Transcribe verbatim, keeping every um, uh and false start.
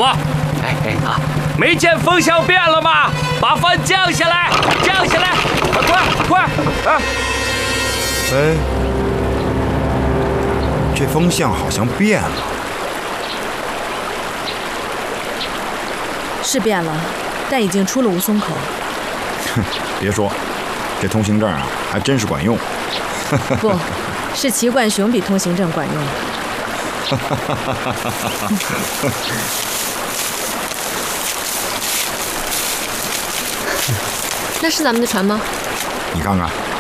不？哎哎啊，没见风向变了吗？把风降下来，降下来，快快啊！ 哎，这风向好像变了。 是变了，但已经出了吴淞口。 哼，别说，这通行证啊，还真是管用。 不，是齐冠雄比通行证管用。 那是咱们的船吗？ 你看看。